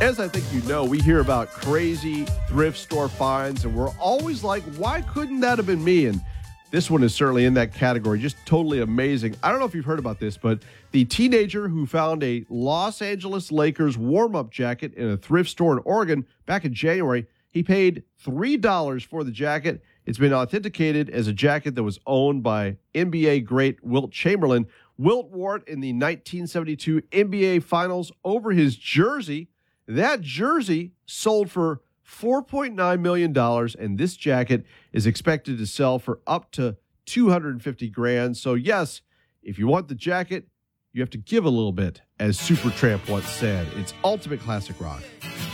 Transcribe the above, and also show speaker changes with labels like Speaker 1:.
Speaker 1: As I think you know, we hear about crazy thrift store finds, and we're always like, why couldn't that have been me? And this one is certainly in that category. Just totally amazing. I don't know if you've heard about this, but the teenager who found a Los Angeles Lakers warm-up jacket in a thrift store in Oregon back in January, he paid $3 for the jacket. It's been authenticated as a jacket that was owned by NBA great Wilt Chamberlain. Wilt wore it in the 1972 NBA Finals over his jersey. That jersey sold for $4.9 million, and this jacket is expected to sell for up to $250,000. So yes, if you want the jacket, you have to give a little bit, as Supertramp once said. It's ultimate classic rock.